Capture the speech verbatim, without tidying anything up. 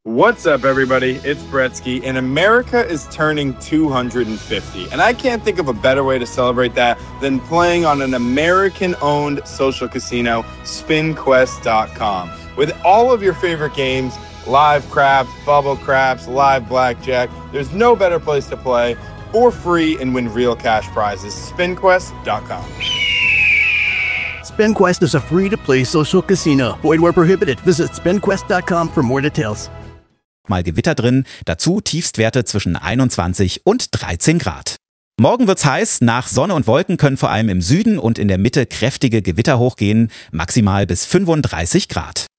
What's up, everybody? It's Bretsky, and America is turning two hundred fifty. And I can't think of a better way to celebrate that than playing on an American-owned social casino, spin quest dot com. With all of your favorite games, live craps, bubble craps, live blackjack, there's no better place to play for free and win real cash prizes. spin quest dot com. SpinQuest is a free-to-play social casino. Void where prohibited. Visit spin quest dot com for more details. Mal Gewitter drin, dazu Tiefstwerte zwischen einundzwanzig und dreizehn Grad. Morgen wird's heiß, nach Sonne und Wolken können vor allem im Süden und in der Mitte kräftige Gewitter hochgehen, maximal bis fünfunddreißig Grad.